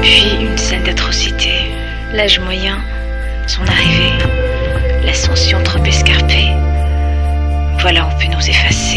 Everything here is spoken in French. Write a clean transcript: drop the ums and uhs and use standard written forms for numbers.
Puis une scène d'atrocité, l'âge moyen, son arrivée, l'ascension trop escarpée. Voilà, on peut nous effacer.